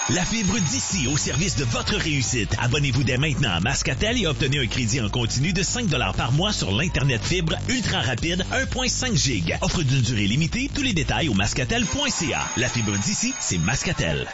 La fibre d'ici au service de votre réussite. Abonnez-vous dès maintenant à Mascatel et obtenez un crédit en continu de 5 $ par mois sur l'Internet fibre ultra rapide 1.5 G. Offre d'une durée limitée. Tous les détails au mascatel.ca. La fibre d'ici, c'est Mascatel.